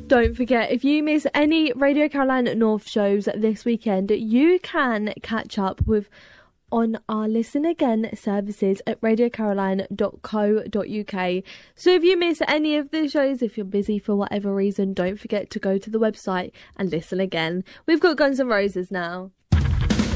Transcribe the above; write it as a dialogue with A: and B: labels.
A: Don't forget, if you miss any Radio Carolina North shows this weekend, you can catch up with on our Listen Again services at radiocaroline.co.uk. So if you miss any of the shows, if you're busy for whatever reason, don't forget to go to the website and listen again. We've got Guns N' Roses now.